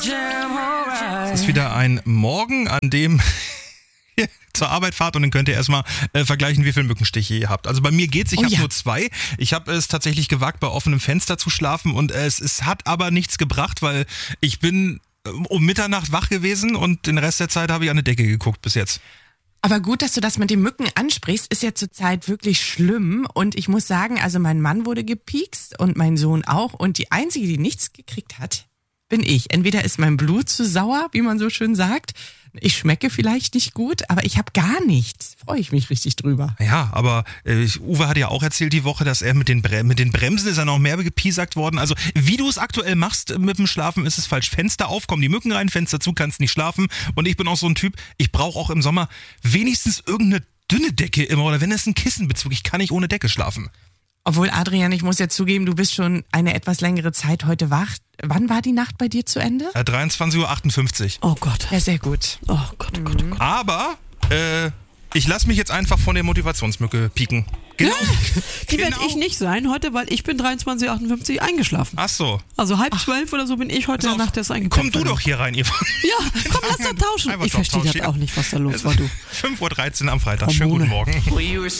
Es ist wieder ein Morgen, an dem ihr zur Arbeit fahrt und dann könnt ihr erstmal vergleichen, wie viele Mückenstiche ihr habt. Also bei mir geht's, ich habe nur 2. Ich habe es tatsächlich gewagt, bei offenem Fenster zu schlafen und es hat aber nichts gebracht, weil ich bin um Mitternacht wach gewesen und den Rest der Zeit habe ich an die Decke geguckt bis jetzt. Aber gut, dass du das mit den Mücken ansprichst, ist ja zurzeit wirklich schlimm. Und ich muss sagen, also mein Mann wurde gepiekst und mein Sohn auch. Und die Einzige, die nichts gekriegt hat, bin ich. Entweder ist mein Blut zu sauer, wie man so schön sagt. Ich schmecke vielleicht nicht gut, aber ich habe gar nichts. Freue ich mich richtig drüber. Ja, aber Uwe hat ja auch erzählt die Woche, dass er mit den Bremsen ist er noch mehr gepiesackt worden. Also wie du es aktuell machst mit dem Schlafen, ist es falsch. Fenster auf, kommen die Mücken rein, Fenster zu, kannst nicht schlafen. Und ich bin auch so ein Typ, ich brauche auch im Sommer wenigstens irgendeine dünne Decke immer. Oder wenn es ein Kissenbezug, ich kann nicht ohne Decke schlafen. Obwohl, Adrian, ich muss ja zugeben, du bist schon eine etwas längere Zeit heute wach. Wann war die Nacht bei dir zu Ende? 23:58 Uhr. Oh Gott. Ja, sehr gut. Oh Gott, oh Gott, oh Gott. Aber ich lasse mich jetzt einfach von der Motivationsmücke pieken. Genau. Die werde ich nicht sein heute, weil ich bin 23:58 eingeschlafen. Ach so. Also 11:30 oder so bin ich heute Nacht erst eingepennt. Komm du doch hier rein, Eva. Ja, komm, lass doch tauschen. Einfach Ich verstehe das auch nicht, was da los war, du. 5:13 Uhr am Freitag. Hormone. Schönen guten Morgen.